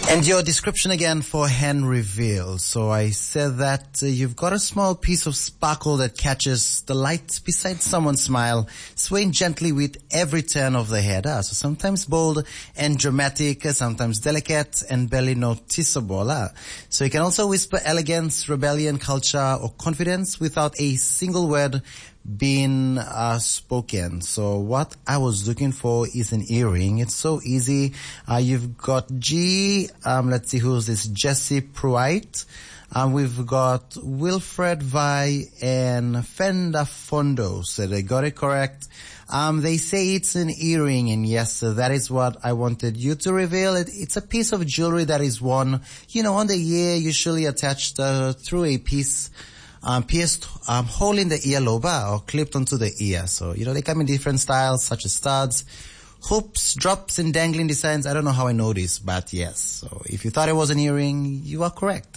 And your description again for hand reveal. So I said that you've got a small piece of sparkle that catches the light beside someone's smile, swaying gently with every turn of the head. So sometimes bold and dramatic, sometimes delicate and barely noticeable. So you can also whisper elegance, rebellion, culture, or confidence without a single word being spoken. So what I was looking for is an earring. It's so easy. You've got G, let's see who's this, Jesse Pruitt. We've got Wilfred Vi and Fenda Fondo. So they got it correct. They say it's an earring, and yes, that is what I wanted you to reveal. It's a piece of jewelry that is worn, on the ear, usually attached through a pierced hole in the earlobe or clipped onto the ear. So, they come in different styles such as studs, hoops, drops, and dangling designs. I don't know how I know this, but yes. So if you thought it was an earring, you are correct.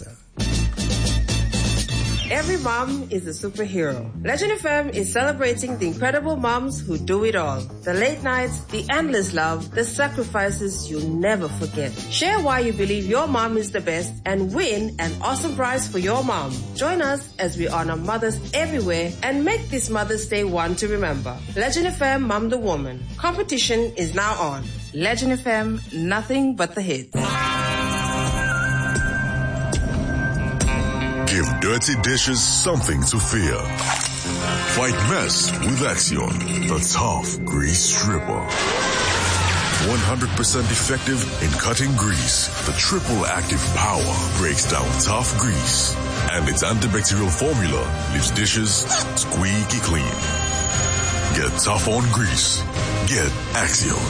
Every mom is a superhero. Legend FM is celebrating the incredible moms who do it all. The late nights, the endless love, the sacrifices you'll never forget. Share why you believe your mom is the best and win an awesome prize for your mom. Join us as we honor mothers everywhere and make this Mother's Day one to remember. Legend FM Mom the Woman. Competition is now on. Legend FM, nothing but the hits. Give dirty dishes something to fear. Fight mess with Axion, the tough grease stripper. 100% effective in cutting grease, the triple active power breaks down tough grease. And its antibacterial formula leaves dishes squeaky clean. Get tough on grease. Get Axion.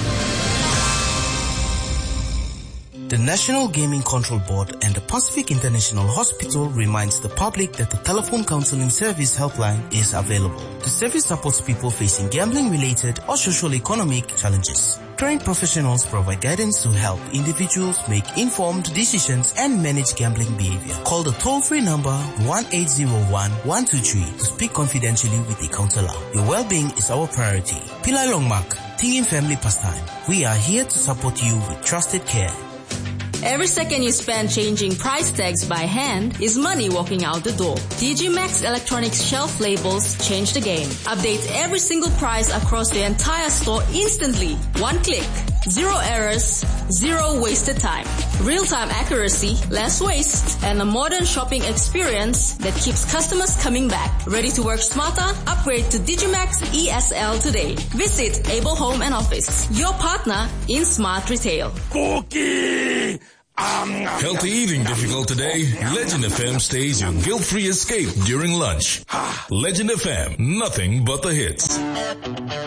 The National Gaming Control Board and the Pacific International Hospital reminds the public that the telephone counseling service helpline is available. The service supports people facing gambling-related or social-economic challenges. Trained professionals provide guidance to help individuals make informed decisions and manage gambling behavior. Call the toll-free number 1-801-123 to speak confidentially with a counselor. Your well-being is our priority. Pillai Longmark, Tingin Family Pastime. We are here to support you with trusted care. Every second you spend changing price tags by hand is money walking out the door. TG Maxx Electronics shelf labels change the game. Update every single price across the entire store instantly. One click. Zero errors, zero wasted time. Real-time accuracy, less waste, and a modern shopping experience that keeps customers coming back. Ready to work smarter? Upgrade to Digimax ESL today. Visit Able Home and Office, your partner in smart retail. Cookie! Healthy eating difficult today? Legend FM stays your guilt-free escape during lunch. Legend FM, nothing but the hits.